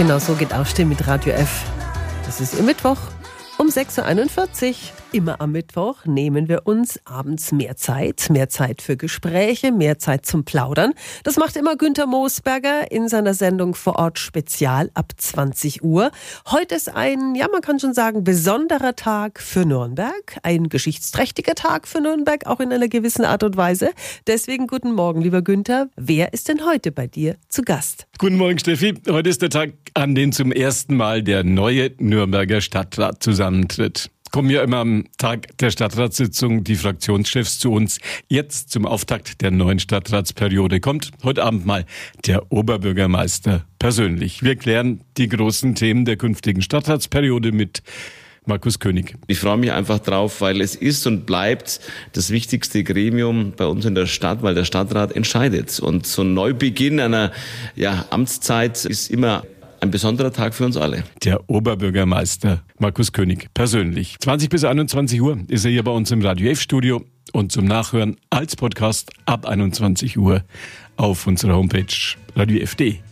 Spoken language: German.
Genau so geht Aufstehen mit Radio F. Das ist im Mittwoch um 6.41 Uhr. Immer am Mittwoch nehmen wir uns abends mehr Zeit für Gespräche, mehr Zeit zum Plaudern. Das macht immer Günther Moosberger in seiner Sendung Vor Ort Spezial ab 20 Uhr. Heute ist ein, man kann schon sagen, besonderer Tag für Nürnberg. Ein geschichtsträchtiger Tag für Nürnberg, auch in einer gewissen Art und Weise. Deswegen guten Morgen, lieber Günther. Wer ist denn heute bei dir zu Gast? Guten Morgen, Steffi. Heute ist der Tag, an dem zum ersten Mal der neue Nürnberger Stadtrat zusammentritt. Kommen ja immer am Tag der Stadtratssitzung die Fraktionschefs zu uns. Jetzt zum Auftakt der neuen Stadtratsperiode kommt heute Abend mal der Oberbürgermeister persönlich. Wir klären die großen Themen der künftigen Stadtratsperiode mit Markus König. Ich freue mich einfach drauf, weil es ist und bleibt das wichtigste Gremium bei uns in der Stadt, weil der Stadtrat entscheidet. Und so ein Neubeginn einer Amtszeit ist immer ein besonderer Tag für uns alle. Der Oberbürgermeister Markus König persönlich. 20 bis 21 Uhr ist er hier bei uns im Radio F-Studio und zum Nachhören als Podcast ab 21 Uhr auf unserer Homepage radiof.de.